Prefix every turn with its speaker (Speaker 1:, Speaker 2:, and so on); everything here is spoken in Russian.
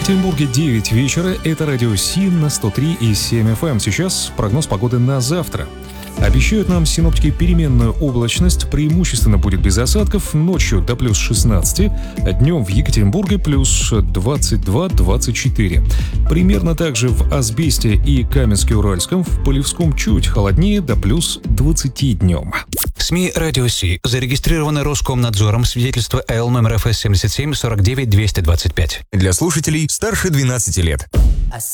Speaker 1: Екатеринбурге 9 вечера. Это радио СИН на 103,7 FM. Сейчас прогноз погоды на завтра. Обещают нам синоптики переменную облачность, преимущественно будет без осадков, ночью до плюс 16, днем в Екатеринбурге плюс 22-24. Примерно также в Асбесте и Каменске-Уральском, в Полевском чуть холоднее, до плюс 20 днем.
Speaker 2: СМИ «Радио Си» зарегистрированы Роскомнадзором, свидетельство Л номер ФС 77 49 225.
Speaker 3: Для слушателей старше 12 лет.